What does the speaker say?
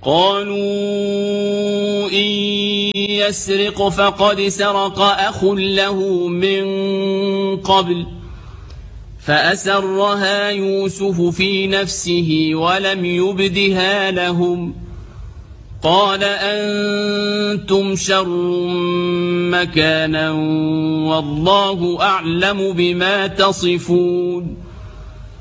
قالوا إن يسرق فقد سرق أخ له من قبل فأسرها يوسف في نفسه ولم يبدها لهم قال أنتم شر مكانا والله أعلم بما تصفون